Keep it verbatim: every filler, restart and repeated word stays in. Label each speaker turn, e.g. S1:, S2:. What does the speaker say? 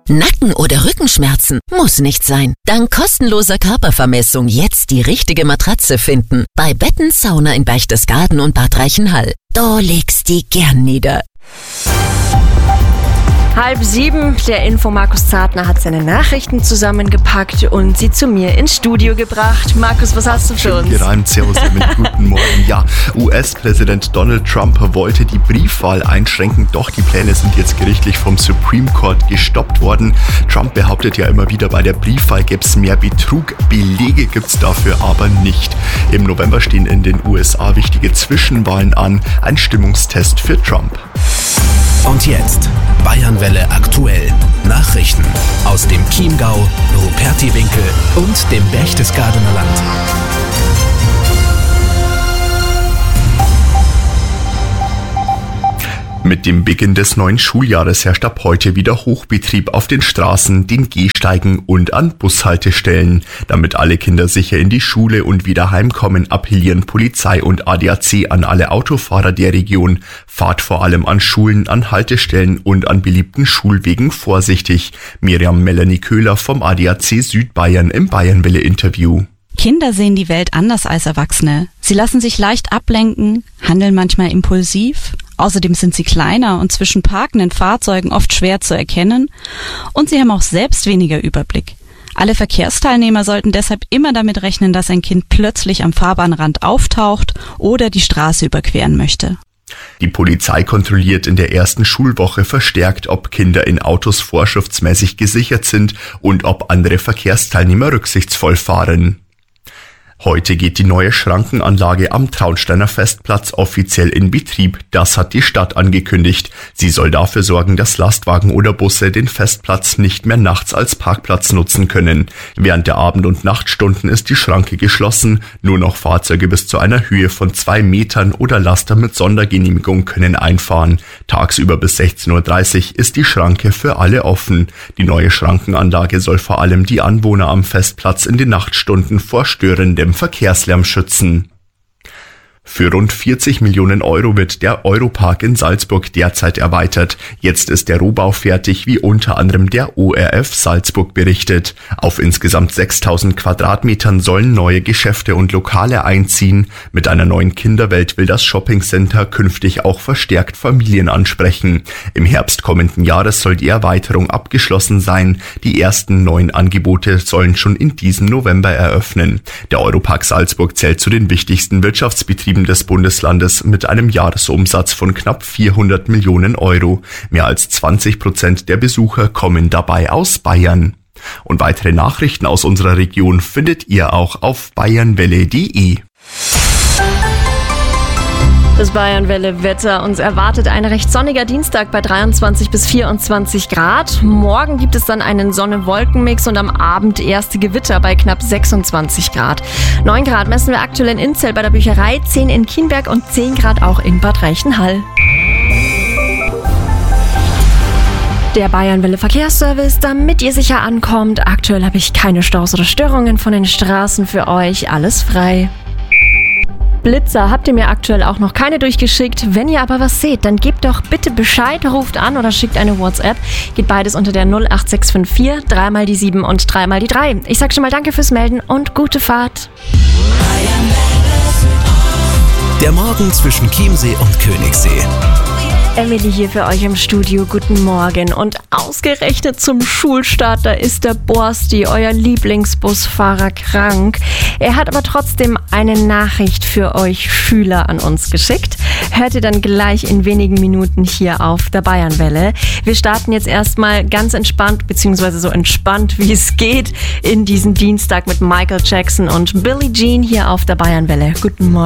S1: Nacken- oder Rückenschmerzen? Muss nicht sein. Dank kostenloser Körpervermessung jetzt die richtige Matratze finden. Bei Betten Sauna in Berchtesgaden und Bad Reichenhall. Da legst die gern nieder.
S2: Halb sieben, der Info Markus Zartner hat seine Nachrichten zusammengepackt und sie zu mir ins Studio gebracht. Markus, was hast du für uns?
S3: Gereimt, servus, damit guten Morgen. Ja, U S-Präsident Donald Trump wollte die Briefwahl einschränken, doch die Pläne sind jetzt gerichtlich vom Supreme Court gestoppt worden. Trump behauptet ja immer wieder, bei der Briefwahl gäbe es mehr Betrug. Belege gibt es dafür aber nicht. Im November stehen in den U S A wichtige Zwischenwahlen an, ein Stimmungstest für Trump.
S4: Und jetzt Bayernwelle aktuell. Nachrichten aus dem Chiemgau, Rupertiwinkel und dem Berchtesgadener Land.
S3: Mit dem Beginn des neuen Schuljahres herrscht ab heute wieder Hochbetrieb auf den Straßen, den Gehsteigen und an Bushaltestellen. Damit alle Kinder sicher in die Schule und wieder heimkommen, appellieren Polizei und A D A C an alle Autofahrer der Region. Fahrt vor allem an Schulen, an Haltestellen und an beliebten Schulwegen vorsichtig. Miriam Melanie Köhler vom A D A C Südbayern im Bayernwelle-Interview.
S5: Kinder sehen die Welt anders als Erwachsene. Sie lassen sich leicht ablenken, handeln manchmal impulsiv. Außerdem sind sie kleiner und zwischen parkenden Fahrzeugen oft schwer zu erkennen. Und sie haben auch selbst weniger Überblick. Alle Verkehrsteilnehmer sollten deshalb immer damit rechnen, dass ein Kind plötzlich am Fahrbahnrand auftaucht oder die Straße überqueren möchte.
S3: Die Polizei kontrolliert in der ersten Schulwoche verstärkt, ob Kinder in Autos vorschriftsmäßig gesichert sind und ob andere Verkehrsteilnehmer rücksichtsvoll fahren. Heute geht die neue Schrankenanlage am Traunsteiner Festplatz offiziell in Betrieb. Das hat die Stadt angekündigt. Sie soll dafür sorgen, dass Lastwagen oder Busse den Festplatz nicht mehr nachts als Parkplatz nutzen können. Während der Abend- und Nachtstunden ist die Schranke geschlossen. Nur noch Fahrzeuge bis zu einer Höhe von zwei Metern oder Laster mit Sondergenehmigung können einfahren. Tagsüber bis sechzehn Uhr dreißig ist die Schranke für alle offen. Die neue Schrankenanlage soll vor allem die Anwohner am Festplatz in den Nachtstunden vor störendem Verkehrslärm schützen. Für rund vierzig Millionen Euro wird der Europark in Salzburg derzeit erweitert. Jetzt ist der Rohbau fertig, wie unter anderem der O R F Salzburg berichtet. Auf insgesamt sechstausend Quadratmetern sollen neue Geschäfte und Lokale einziehen. Mit einer neuen Kinderwelt will das Shoppingcenter künftig auch verstärkt Familien ansprechen. Im Herbst kommenden Jahres soll die Erweiterung abgeschlossen sein. Die ersten neuen Angebote sollen schon in diesem November eröffnen. Der Europark Salzburg zählt zu den wichtigsten Wirtschaftsbetrieben des Bundeslandes mit einem Jahresumsatz von knapp vierhundert Millionen Euro. Mehr als zwanzig Prozent der Besucher kommen dabei aus Bayern. Und weitere Nachrichten aus unserer Region findet ihr auch auf bayernwelle punkt de.
S2: Das Bayernwelle-Wetter. Uns erwartet ein recht sonniger Dienstag bei dreiundzwanzig bis vierundzwanzig Grad. Morgen gibt es dann einen Sonne-Wolken-Mix und am Abend erste Gewitter bei knapp sechsundzwanzig Grad. neun Grad messen wir aktuell in Inzell bei der Bücherei, zehn in Kienberg und zehn Grad auch in Bad Reichenhall. Der Bayernwelle Verkehrsservice, damit ihr sicher ankommt. Aktuell habe ich keine Staus oder Störungen von den Straßen für euch. Alles frei. Blitzer habt ihr mir aktuell auch noch keine durchgeschickt. Wenn ihr aber was seht, dann gebt doch bitte Bescheid, ruft an oder schickt eine WhatsApp. Geht beides unter der null acht sechs fünf vier, dreimal die sieben und dreimal die drei. Ich sag schon mal danke fürs Melden und gute Fahrt.
S4: Der Morgen zwischen Chiemsee und Königssee.
S2: Emily hier für euch im Studio. Guten Morgen. Und ausgerechnet zum Schulstart, da ist der Borsti, euer Lieblingsbusfahrer, krank. Er hat aber trotzdem eine Nachricht für euch Schüler an uns geschickt. Hört ihr dann gleich in wenigen Minuten hier auf der Bayernwelle. Wir starten jetzt erstmal ganz entspannt, beziehungsweise so entspannt wie es geht, in diesen Dienstag mit Michael Jackson und Billie Jean hier auf der Bayernwelle. Guten Morgen.